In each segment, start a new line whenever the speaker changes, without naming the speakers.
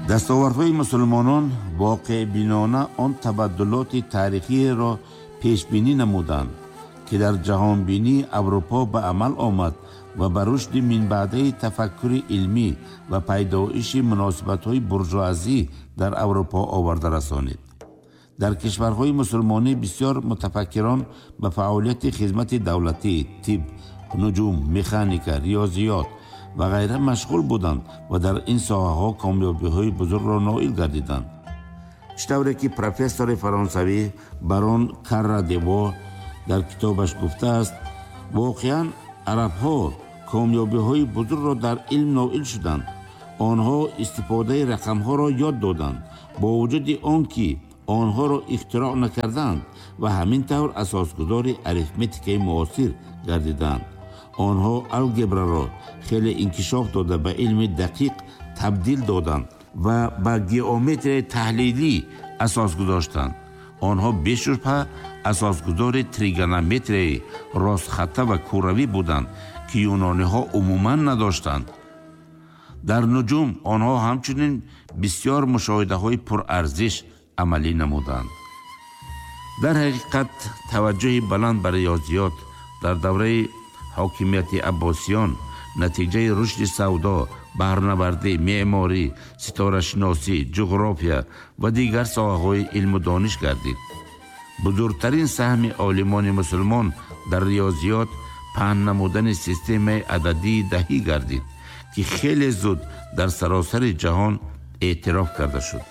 дастовардҳои мусулмонон воқеъбинона он табаддулоти таърихиеро пешбинӣ намуданд, ки дар ҷаҳонбинии Аврупо ба амал омад ва ба рушди минбаъдаи тафаккури илмӣ ва пайдоиши муносибатҳои буржуазӣ дар Аврупо оварда расонид. дар кишварҳои мусулмонӣ бисёр мутафаккирон ба фаъолияти хизмати давлатӣ, тиб, нуҷум, механика, риёзиёт ва ғайра машғул буданд ва дар ин соҳаҳо комёбиҳои бузургро ноил гардиданд. чӣ тавре ки профессори фаронсавӣ барон Карра-Дево дар китобаш гуфтааст, воқеан арабҳо комёбиҳои бузургро дар илм ноил шуданд. онҳо истифодаи рақамҳоро ёд доданд, бо вуҷуди он ки онҳоро ихтироъ накарданд ва ҳамин тавр асосгузори арифметикаи муосир гардиданд. онҳо алгебраро хеле инкишоф дода ба илми дақиқ табдил доданд ва ба геометрияи таҳлилӣ асос гузоштанд. онҳо бешубҳа асосгузори тригонометрияи ростхатта ва куравӣ буданд, ки юнониҳо умуман надоштанд. дар нуҷум онҳо ҳамчунин бисёр мушоҳидаҳои пурарзиш амалӣ намуданд. дар ҳақиқат таваҷҷӯҳи баланд ба риёзиёт дар давраи ҳокимияти аббосиён натиҷаи рушди савдо, баҳрнавардӣ, меъморӣ, ситорашиносӣ, ҷуғрофия ва дигар соҳаҳои илму дониш гардид. бузургтарин саҳми олимони мусулмон дар риёзиёт паҳн намудани системаи ададии даҳӣ гардид, ки хеле зуд дар саросари ҷаҳон эътироф карда шуд.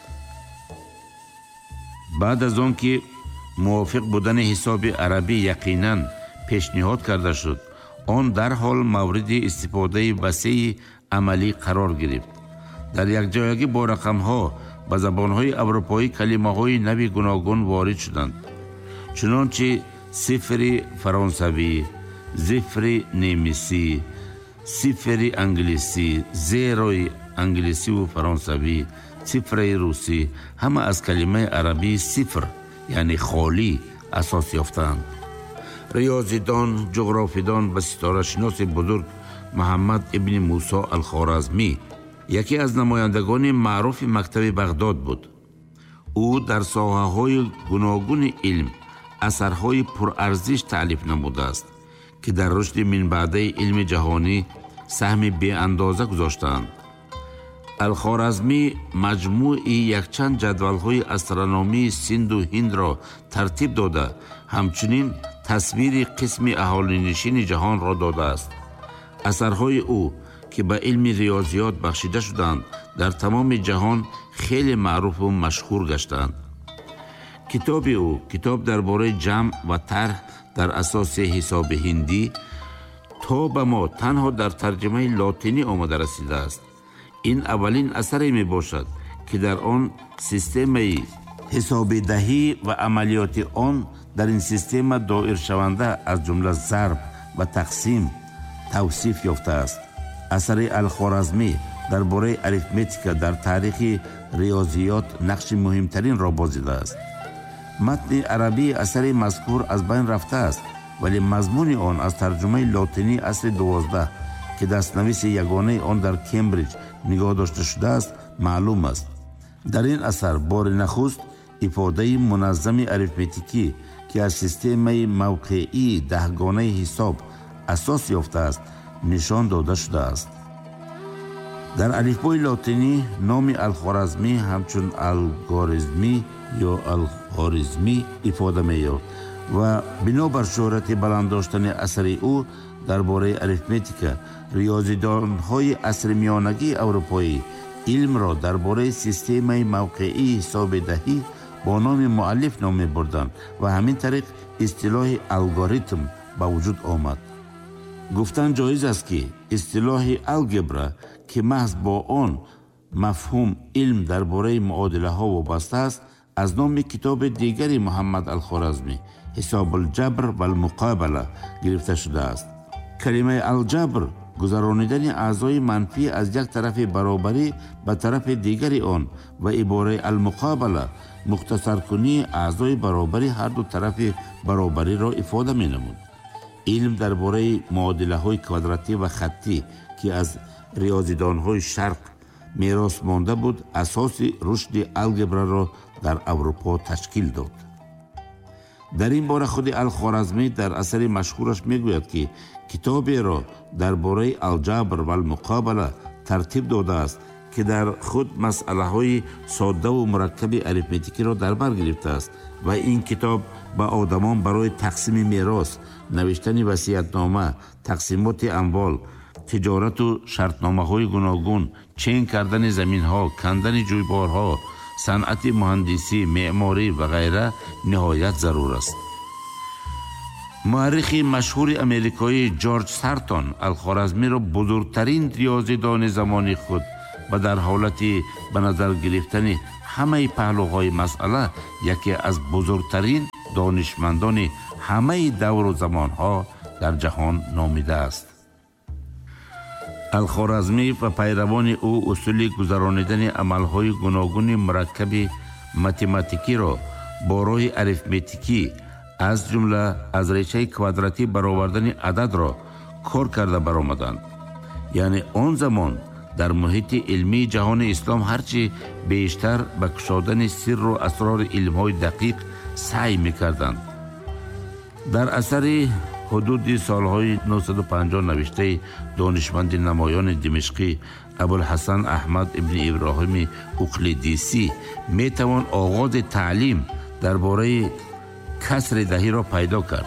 баъд аз он ки мувофиқ будани ҳисоби арабӣ яқинан пешниҳод карда шуд, он дарҳол мавриди истифодаи васеъи амалӣ қарор гирифт. дар якҷоягӣ бо рақамҳо ба забонҳои аврупоӣ калимаҳои нави гуногун ворид шуданд. чунончи сифри фаронсавӣ, зифри немисӣ, сифри англисӣ, зерои англисиву фаронсавӣ, сифраи русӣ ҳама аз калимаи арабии сифр яъне холӣ асос ёфтаанд. риёзидон, ҷуғрофидон ва ситорашиноси бузург Муҳаммад ибни Мусо ал-Хоразмӣ яке аз намояндагони маъруфи мактаби Бағдод буд. ӯ дар соҳаҳои гуногуни илм асарҳои пурарзиш таълиф намудааст, ки дар рушди минбаъдаи илми ҷаҳонӣ саҳми беандоза гузоштаанд. ал-Хоразмӣ маҷмӯи якчанд ҷадвалҳои астрономии Синду Ҳиндро тартиб дода, ҳамчунин тасвири қисми аҳолинишини ҷаҳонро додааст. асарҳои ӯ, ки ба илми риёзиёт бахшида шуданд, дар тамоми ҷаҳон хеле маъруфу машҳур гаштаанд. китоби ӯ, китоб дар бораи ҷамъ ва тарҳ дар асоси ҳисоби ҳиндӣ, то ба мо танҳо дар тарҷимаи лотинӣ омада расидааст. ин аввалин асаре мебошад, ки дар он системаи ҳисобидаҳӣ ва амалиёти он дар ин система доиршаванда аз ҷумла зарб ва тақсим тавсиф ёфтааст. асари ал-Хоразмӣ дар бораи арифметика дар таърихи риёзиёт нақши муҳимтаринро бозидааст. матни арабии асари мазкур аз байн рафтааст, вале мазмуни он аз тарҷумаи лотинии асри 12, ки дастнависи ягонаи он дар Кембриҷ нигоҳ дошта шудааст, маълум аст. дар ин асар бори нахуст ифодаи муназзами арифметикӣ, ки аз системаи мавқеии даҳгонаи ҳисоб асос ёфтааст, нишон дода шудааст. дар алифбои лотинӣ номи ал-Хоразмӣ ҳамчун алгоризмӣ ё алхоризмӣ ифода меёфт ва бино бар шӯҳрати баланддоштани асари ӯ дар бораи арифметика, риёзидонҳои асри миёнагии аврупоӣ илмро дар бораи системаи мавқеии ҳисобидаҳӣ бо номи муаллиф ном мебурданд ва ҳамин тариқ истилоҳи алгоритм ба вуҷуд омад. гуфтан ҷоиз аст, ки истилоҳи алгебра, ки маҳз бо он мафҳум илм дар бораи муодилаҳо вобаста аст, аз номи китоби дигари Муҳаммад ал-Хоразмӣ ҳисобулҷабр валмуқобала гирифта шудааст. калимаи алҷабр гузаронидани аъзои манфӣ аз як тарафи баробарӣ ба тарафи дигари он ва ибораи алмуқобала мухтасаркунии аъзои баробари ҳарду тарафи баробариро ифода менамуд. илм дар бораи муодилаҳои квадратӣ ва хаттӣ, ки аз риёзидонҳои шарқ мерос монда буд, асоси рушди алгебраро дар Аврупо ташкил дод. дар ин бора худи Ал-Хоразмӣ дар асари машҳураш мегӯяд, ки китоберо дар бораи алҷабр ва алмуқобала тартиб додааст, ки дар худ масъалаҳои соддаву мураккаби арифметикиро дар бар гирифтааст ва ин китоб ба одамон барои тақсими мерос, навиштани васиятнома, тақсимоти амвол, тиҷорату шартномаҳои гуногун, чен кардани заминҳо, кандани ҷӯйборҳо, санъати муҳандисӣ, меъморӣ ва ғайра ниҳоят зарур аст. муаррихи машҳури америкоӣ Ҷорҷ Сартон Ал-Хоразмиро бузургтарин риёзидони замони худ ва дар ҳолати ба назар гирифтани ҳамаи паҳлӯҳои масъала яке аз бузургтарин донишмандони ҳамаи давру замонҳо дар ҷаҳон номидааст. Ал-Хоразмӣ ва пайравони ӯ усули гузаронидани амалҳои гуногуни мураккаби математикиро бо роҳи арифметикӣ, аз ҷумла аз решаи квадратӣ баровардани ададро кор карда баромаданд. яъне он замон дар муҳити илмии ҷаҳони ислом ҳарчи бештар ба кушодани сирру асрори илмҳои дақиқ саъй мекарданд. дар асари ҳудуди солҳои 950 навиштаи донишманди намоёни димишқӣ Абулҳасан Аҳмад ибни Иброҳими Уқлидисӣ метавон оғози таълим дар бораи касри даҳиро пайдо кард.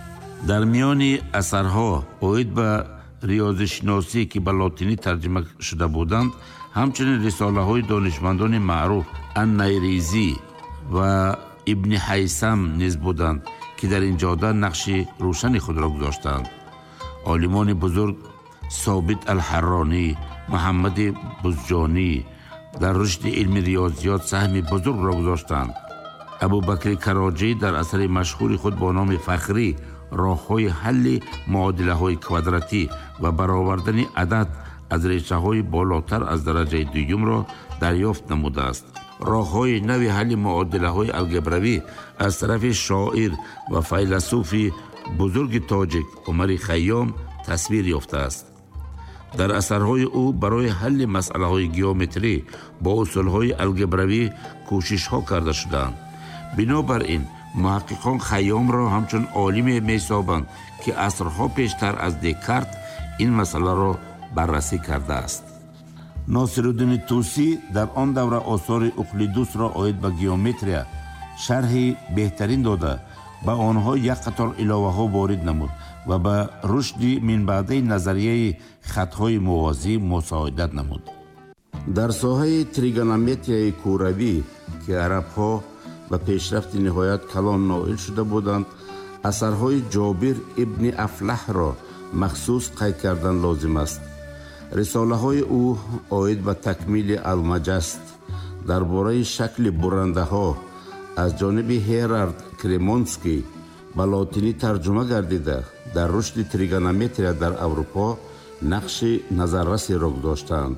дар миёни асарҳо оид ба риёзишиносӣ, ки ба лотинӣ тарҷима шуда буданд, ҳамчунин рисолаҳои донишмандони маъруф Ан-Найризӣ ва Ибни Ҳайсам низ буданд, ки дар ин ҷода нақши рӯшани худро гузоштанд. олимони бузург Собит Ал-Ҳарронӣ, Муҳаммади Бузҷонӣ дар рушди илми риёзиёт саҳми бузургро гузоштанд. Абубакри Кароҷӣ дар асари машҳури худ бо номи Фахрӣ роҳҳои ҳалли муодилаҳои квадратӣ ва баровардани адад аз решаҳои болотар аз дараҷаи дуюмро дарёфт намудааст. роҳҳои нави ҳалли муодилаҳои алгебравӣ аз тарафи шоир ва файласуфи бузурги тоҷик Умари Хайём тасвир ёфтааст. дар асарҳои ӯ барои ҳалли масъалаҳои геометрӣ бо усулҳои алгебравӣ кӯшишҳо карда шудаанд. бинобар ин муҳаққиқон Хайёмро ҳамчун олиме меҳисобанд, ки асрҳо пештар аз Декарт ин масъаларо баррасӣ кардааст. Носируддини Тусӣ дар он давра осори Уқлидусро оид ба геометрия шарҳи беҳтарин дода, ба онҳо як қатор иловаҳо ворид намуд ва ба рушди минбаъдаи назарияи хатҳои мувозӣ мусоидат намуд. дар соҳаи тригонометрияи кӯравӣ, ки арабҳо ба пешрафти ниҳоят калон ноил шуда буданд, асарҳои Ҷобир ибни Афлаҳро махсус қайд кардан лозим аст. рисолаҳои ӯ оид ба такмили Алмаҷаст дар бораи шакли бурандаҳо аз ҷониби Ҳерард Кремонский ба лотинӣ тарҷума гардида, дар рушди тригонометрия дар Аврупо нақши назаррасеро гузоштаанд.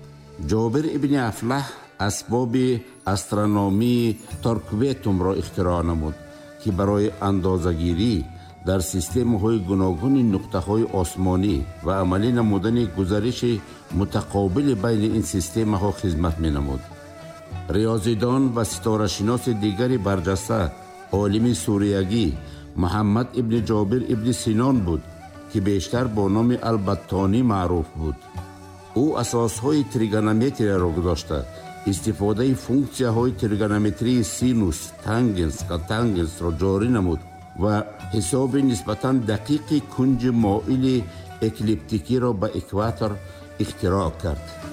Ҷобир ибни Афлаҳ асбоби астрономии торкветумро ихтироъ намуд, ки барои андозагирӣ дар системаҳои гуногуни нуқтаҳои осмонӣ ва амалӣ намудани гузариши мутақобили байни ин системаҳо хизмат менамуд. риёзидон ва ситорашиноси дигари барҷаста, олими суриягӣ Муҳаммад ибни Ҷобир ибни Синон буд, ки бештар бо номи Албаттонӣ маъруф буд. ӯ асосҳои тригонометрияро гузошта, истифодаи функсияҳои тригонометрии синус, тангенс, катангенсро ҷорӣ намуд ва ҳисоби нисбатан дақиқи кунҷи моили эклиптикиро ба экватор ихтироъ кард.